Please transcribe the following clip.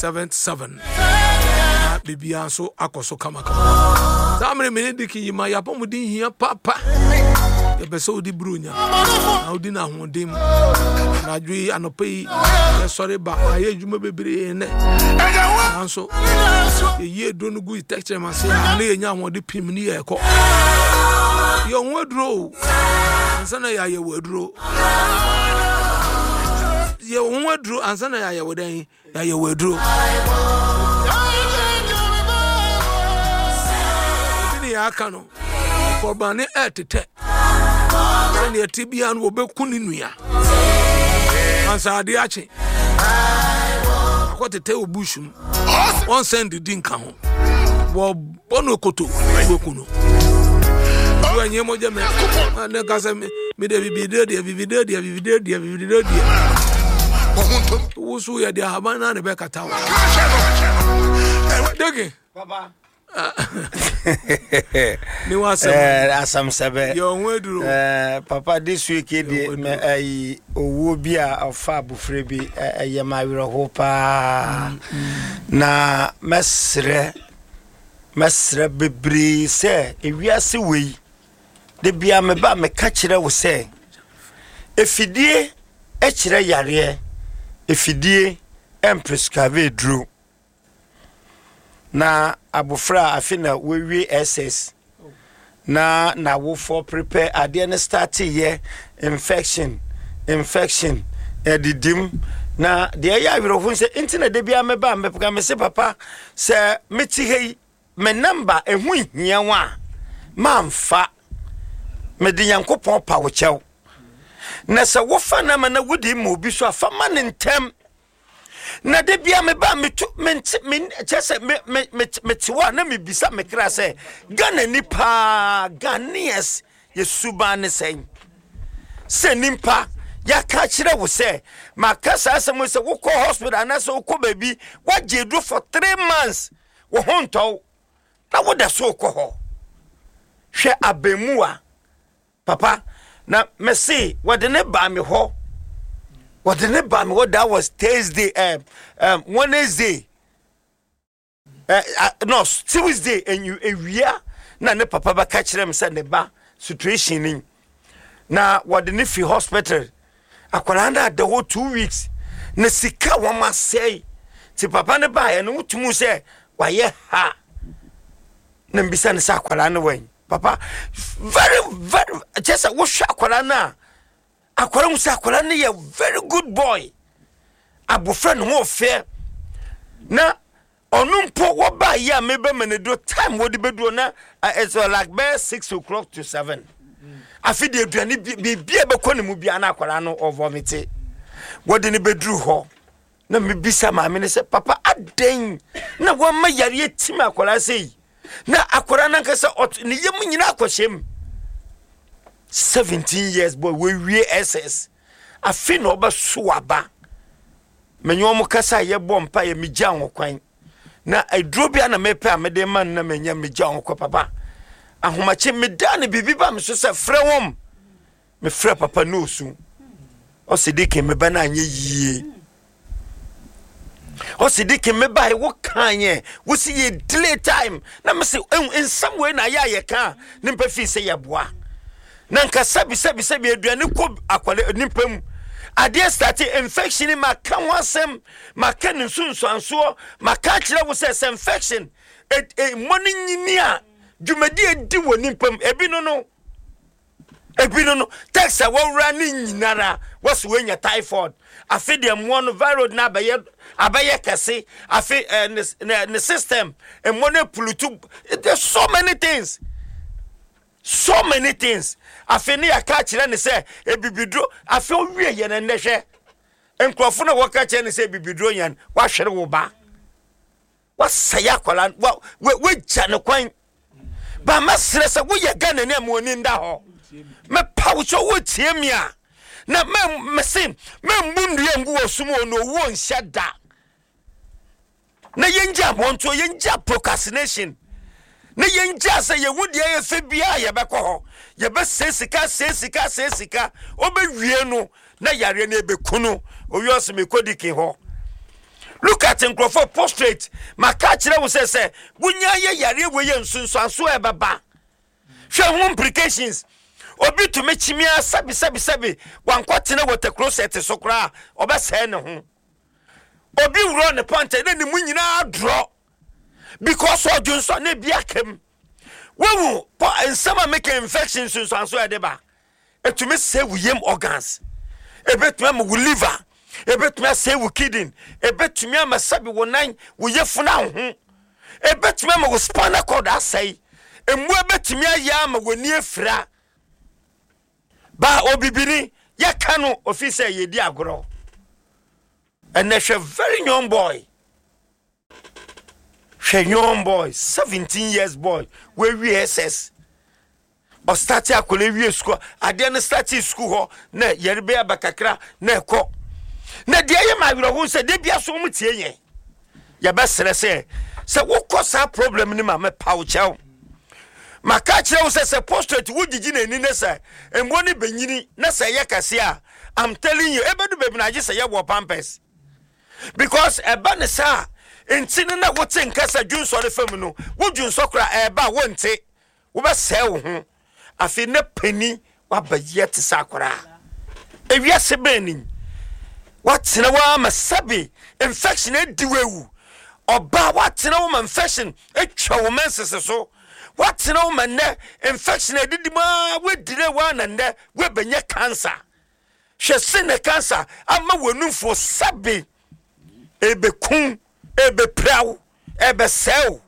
77 bibia so akoso kama samre menediki yima yapomudin hia papa yebese odi brunya na odi na hodim na dwi anopai ya sori ba aye djuma bebre ne anso ye do no gu texture ma se na ye nya hode pim ni ye ko yo nwedro ansana ya ye wedro ye nwedro ansana ya ye wedan ya ye wedro bini ya kanu for bani etete ni etibia no obekuni nua ansa ade ache akotete obushum on send dinka ho wo bono koto obekunu wanye moja me na kasa me de video usu ya dia habana ne be katawa dege baba ni wasa asam sebe yo nweduro papa this week de me ai owo bi a afa abufre bi eye ma were ho pa na mesre bebri se ewiase wei de bia me ba me ka kire wo se efidie e kire yare efidie emprescribe dru na abufra afina we SS na wo for prepare ade na start ye infection edidim na de ya wiro hu se intina de bia me ba me paka me se papa se meti hei me number ehu hia wa mamfa me de yankopon pa wo chew na se wo fa na ma na wudi mo bi so afa ma ne ntem na de bia me ba me chese me tiwa na me bisa me kra se Ghana nipa Ghanaians ye suba ne sen se nimpa ya ka kire wo se makasa asem se wo ko hospital na se wo ko baby wa jedu for 3 months wo honto na wo da so ko ho hwe abemua papa na me see wo de ne ba me ho what the neighbor me what that was Thursday Wednesday no Tuesday and you area na ne papa ba ka kire me say ne ba situation ni na what the nefi hospital akwala na the whole 2 weeks na sika wo ma say ti papa ne ba ye no utumu say wa ye ha na mbisa ne sa akwala ne wan papa very just wo hwa akwala na akwara musa akwara ne ye very good boy abofra no ho fe na onumpo wo ba ya mebe manedo time wo de bedu na it's like by 6 o'clock to 7 afide aduane bibia be kɔ ne mu bia na akwara no vomit wo de ne bedru ho na mebisa ma me ne se papa aden na wo ma yare etim akwara sei na akwara na nka se ne yem nyina akwhyem 17 years boy we SS afi no ba suaba menyo mo kasa ye bompa ye migya hokwan na adrobia na mepe amede man na menya migya hokwa papa ahomache meda na bibi ba me so se frɛ wom me frɛ papa no su o se dike me ba na anye yie o se dike me ba wo kanye wo se ye delay time na me se in some way na ya ka ne mpa fi se ye boa nanka sabi aduane ko akwale nimpam ade start infection ma kan wasem ma kan nsunsuanso ma ka kire wo se infection money nyini a dwumadi edi wo nimpam ebi no texa wo wura ni nyinara was wenya typhoid afide mo no viral na abaye kase afi ne system e money pulutu there's so many things afeni aka kire ne se ebibidro afi owie ye ne nehwe enkrofo na woka kire ne se ebibidro yan wa hwere wo ba wasaya kwala we gya ne kwan ba masre se wo ye Ghana ne amoni nda ho me pawcho wo tiemia na me mbundu ye ngu osumo no wo nhyɛ da na yenja bonto yenja procrastination na yenja se ye wudi ye fe bia ye be ko ye be sesika obe wie no na yare na ebe kunu owi osime kodiki ho Look at Nkrofo prostrate. Makachira will say, Bunya yari we sunso ebaba. Hwe implications. Obi to me chimia sabi wankwatina water closet so kra obese ne ho. Obi wuro ne pante ne mu nyina draw because of Johnson ne biakem. Wo and some make infections so edeba. Etumi say we yem organs. Ebetumi we liver. Ebetumi say we kidney. Ebetumi amasabi wo nan we yefuna ho. Ebetumi we spinal cord asai. Emu ebetumi ayama we ni efra. Ba obibini ya kanu officer yedi agro. And that's a very young boy. A young boy, 17 years boy, where we SS. Or started a college school. I didn't start school. Ne, yerbe abakakra, ne ko. Ne, dear, my who said, they be a so much ye. Ya best say, so what cause our problem in my pouch out? My catcher was a portrait would you in Nessa and one benini, Nessa Yakasia. I'm telling you, everybody baby, I just say your pampers. Because a banessa in Tinana what's in Casa June sorry feminine, would you soccer about one take? We must sell him. I feel no penny, what but yet Sakura. If yes, a burning. What's in a woman, sabi, infection, a duel. Or ba what's in a woman fashion, a woman says so. What's in a woman, infection, a did with delay one and there, we've been your cancer. She's seen a cancer, I'm a woman for sabi. Ebe kun, ebe prau, ebe sew.